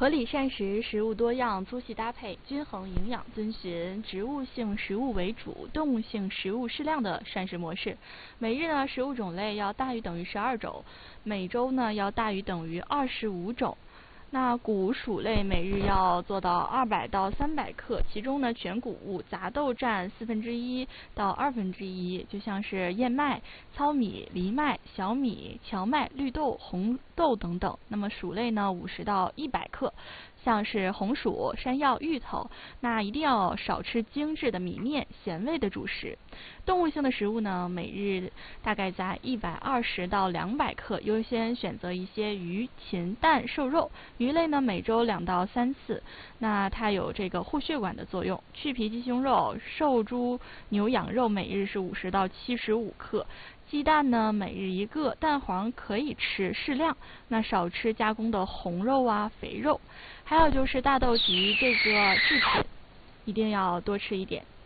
合理膳食，食物多样，粗细搭配，均衡营养，遵循植物性食物为主，动物性食物适量的膳食模式。每日呢，食物种类要大于等于12种，每周呢要大于等于25种。那谷薯类每日要做到200到300克，其中呢全谷物、杂豆占1/4到1/2，就像是燕麦、糙米、藜麦、小米、荞麦、绿豆、红豆等等。那么薯类呢50到100克，像是红薯、山药、芋头。那一定要少吃精致的米面、咸味的主食。动物性的食物呢，每日大概在120到200克，优先选择一些鱼、禽、蛋、瘦肉。鱼类呢，每周2到3次，那它有这个护血管的作用。去皮鸡胸肉、瘦猪、牛羊肉每日是50到75克。鸡蛋呢，每日1个，蛋黄可以吃，适量。那少吃加工的红肉啊、肥肉。还有就是大豆及这个制品，一定要多吃一点。